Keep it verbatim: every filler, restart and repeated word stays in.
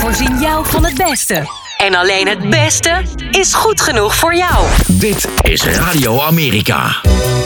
voorzien jou van het beste. En alleen het beste is goed genoeg voor jou. Dit is Radio Amerika.